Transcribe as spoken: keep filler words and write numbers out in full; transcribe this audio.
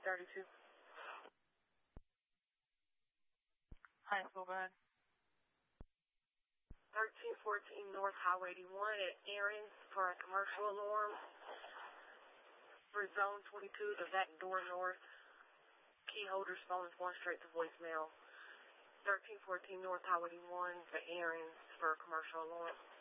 thirty-two. High school, go ahead. thirteen fourteen North Highway eighty-one at Aaron's for a commercial alarm for zone twenty-two, the back door north. Key holder's phone is going straight to voicemail. thirteen fourteen North Highway eighty-one for Aaron's for a commercial alarm.